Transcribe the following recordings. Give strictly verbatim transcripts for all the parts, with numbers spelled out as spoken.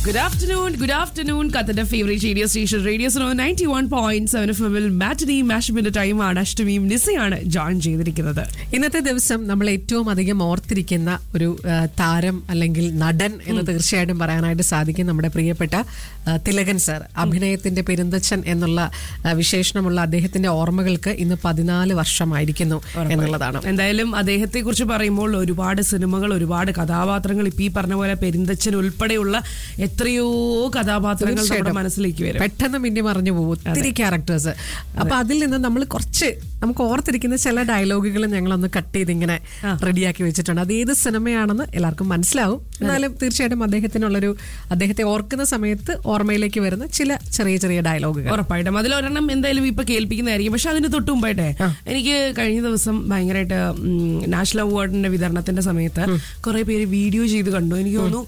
Good afternoon, good afternoon. Qatar's favorite radio station, Radio Suno ninety-one point seven F M-ൽ മാറ്റിനി മാഷപ്പിന്റെ ടൈമാണ്. അഷ്ടമിയും നിസയാണ് join ചെയ്തിരിക്കുന്നത്. ഇന്നത്തെ ദിവസം നമ്മൾ ഏറ്റവും അധികം ഓർത്തിരിക്കുന്ന ഒരു താരം അല്ലെങ്കിൽ നടൻ എന്ന് തീർച്ചയായിട്ടും പറയാനായിട്ട് സാധിക്കും. നമ്മുടെ പ്രിയപ്പെട്ട തിലകൻ സാർ, അഭിനയത്തിന്റെ പെരുന്തച്ഛൻ എന്നുള്ള വിശേഷണമുള്ള അദ്ദേഹത്തിന്റെ ഓർമ്മകൾക്ക് ഇന്ന് പതിനാല് വർഷമായിരിക്കുന്നു എന്നുള്ളതാണ്. എന്തായാലും അദ്ദേഹത്തെ കുറിച്ച് പറയുമ്പോൾ ഒരുപാട് സിനിമകൾ, ഒരുപാട് കഥാപാത്രങ്ങൾ, ഇപ്പൊ ഈ പറഞ്ഞ പോലെ പെരുന്തച്ഛൻ ഉൾപ്പെടെയുള്ള എത്രയോ കഥാപാത്രങ്ങൾ നമ്മുടെ മനസ്സിലേക്ക് വരും. പെട്ടെന്ന് മിന്നി മറിഞ്ഞു പോകും ഒത്തിരി ക്യാരക്ടേഴ്സ്. അപ്പൊ അതിൽ നിന്ന് നമ്മൾ കുറച്ച് നമുക്ക് ഓർത്തിരിക്കുന്ന ചില ഡയലോഗുകൾ ഞങ്ങളൊന്ന് കട്ട് ചെയ്ത് ഇങ്ങനെ റെഡിയാക്കി വെച്ചിട്ടുണ്ട്. അത് ഏത് സിനിമയാണെന്ന് എല്ലാവർക്കും മനസ്സിലാവും. എന്നാലും തീർച്ചയായിട്ടും അദ്ദേഹത്തിനുള്ളൊരു അദ്ദേഹത്തെ ഓർക്കുന്ന സമയത്ത് ഓർമ്മയിലേക്ക് വരുന്ന ചില ചെറിയ ചെറിയ ഡയലോഗുകൾ ഉറപ്പായിട്ടും അതിലൊരെണ്ണം എന്തായാലും ഇപ്പൊ കേൾപ്പിക്കുന്നതായിരിക്കും. പക്ഷെ അതിന് തൊട്ട് മുമ്പായിട്ടെ എനിക്ക് കഴിഞ്ഞ ദിവസം ഭയങ്കരമായിട്ട് നാഷണൽ അവാർഡിന്റെ വിതരണത്തിന്റെ സമയത്ത് കുറെ പേര് വീഡിയോ ചെയ്ത് കണ്ടു. എനിക്ക് തോന്നുന്നു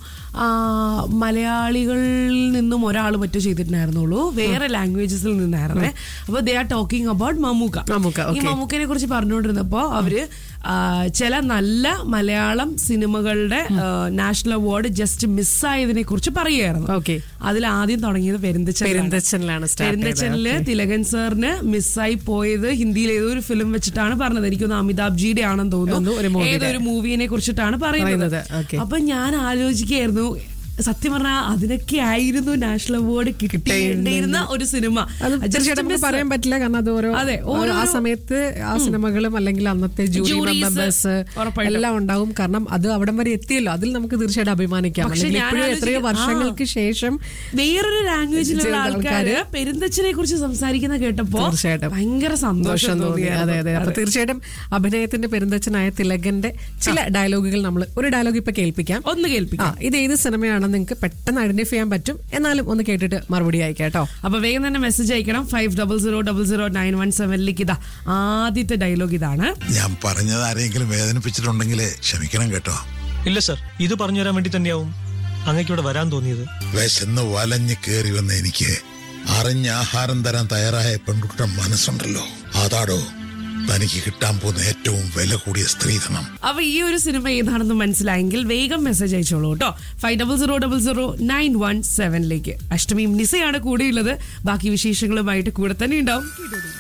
മലയാളികളിൽ നിന്നും ഒരാൾ മറ്റു ചെയ്തിട്ടുണ്ടായിരുന്നുള്ളൂ, വേറെ ലാംഗ്വേജസിൽ നിന്നായിരുന്നേ. അപ്പൊ they are talking about Mammukka. ഈ മമ്മൂക്കനെ കുറിച്ച് പറഞ്ഞുകൊണ്ടിരുന്നപ്പോ അവര് ചില നല്ല മലയാളം സിനിമകളുടെ നാഷണൽ അവാർഡ് ജസ്റ്റ് മിസ്സായതിനെ കുറിച്ച് പറയുകയായിരുന്നു. അതിൽ ആദ്യം തുടങ്ങിയത് പെരുന്തച്ഛനിലാണ്. പെരുന്തച്ഛനില് തിലകൻ സാറിന് മിസ്സായി പോയത് ഹിന്ദിയിൽ ഏതൊരു ഫിലിം വെച്ചിട്ടാണ് പറഞ്ഞത്. എനിക്കൊന്ന് അമിതാഭ് ജിയുടെ ആണെന്ന് തോന്നുന്നു, ഏതൊരു മൂവിനെ കുറിച്ചിട്ടാണ് പറയുന്നത്. അപ്പൊ ഞാൻ ആലോചിക്കുകയായിരുന്നു, സത്യം പറഞ്ഞാൽ അതിനൊക്കെ ആയിരുന്നു നാഷണൽ അവാർഡ് കിട്ടേണ്ടിയിരുന്ന ഒരു സിനിമ. പറയാൻ പറ്റില്ല, കാരണം അത് ഓരോ ആ സമയത്ത് ആ സിനിമകളും അല്ലെങ്കിൽ അന്നത്തെ ജൂറി മെമ്പേഴ്സ് എല്ലാം ഉണ്ടാവും. കാരണം അത് അവിടം വരെ എത്തിയല്ലോ, അതിൽ നമുക്ക് തീർച്ചയായിട്ടും അഭിമാനിക്കാം. ഇപ്പോഴും എത്രയോ വർഷങ്ങൾക്ക് ശേഷം വേറൊരു ലാംഗ്വേജിലുള്ള ആൾക്കാര് പെരുന്തച്ഛനെ കുറിച്ച് സംസാരിക്കുന്ന കേട്ടപ്പോ തീർച്ചയായിട്ടും ഭയങ്കര സന്തോഷം തോന്നി. അതെ അതെ അപ്പൊ തീർച്ചയായിട്ടും അഭിനയത്തിന്റെ പെരുന്തച്ഛനായ തിലകന്റെ ചില ഡയലോഗുകൾ നമ്മൾ ഒരു ഡയലോഗ് ഇപ്പൊ കേൾപ്പിക്കാം. ഒന്ന് കേൾപ്പിക്കാം. ഇത് ഏത് സിനിമയാണ് നിങ്ങൾക്ക് പെട്ടെന്ന് ഐഡന്റിഫൈ ചെയ്യാൻ പറ്റും. എന്നാലും ഒന്ന് കേട്ടിട്ട് മറുപടി അയക്കാട്ടോ. അപ്പൊ വേഗം തന്നെ മെസ്സേജ് അയക്കണം five double zero double zero nine one സെവനിലേക്ക്. ഇതാ ആദ്യത്തെ ഡയലോഗ് ഇതാണ്. ഞാൻ പറഞ്ഞത് ആരെങ്കിലും വേദനിപ്പിച്ചിട്ടുണ്ടെങ്കിൽ ക്ഷമിക്കണം കേട്ടോ. ഇല്ല സർ, ഇത് പറഞ്ഞു തരാൻ വേണ്ടി തന്നെയാവും അങ്ങേക്ക് ഇവിടെ വരാൻ തോന്നിയത്. വിശന്ന് വലഞ്ഞ് കേറി വന്ന എനിക്ക് അറിഞ്ഞ ആഹാരം തരാൻ തയ്യാറായ പെൺകുട്ടിയുടെ മനസ്സുണ്ടല്ലോ, അതാടോ തനിക്ക് കിട്ടാൻ പോകുന്ന ഏറ്റവും വില കൂടിയ സ്ത്രീധനം. അപ്പൊ ഈ ഒരു സിനിമ ഏതാണെന്ന് മനസ്സിലായെങ്കിൽ വേഗം മെസ്സേജ് അയച്ചോളൂ കേട്ടോ, five double zero double zero nine one സെവനിലേക്ക്. അഷ്ടമിയും നിസയാണ് കൂടെയുള്ളത്. ബാക്കി വിശേഷങ്ങളുമായിട്ട് കൂടെ തന്നെ ഉണ്ടാവും.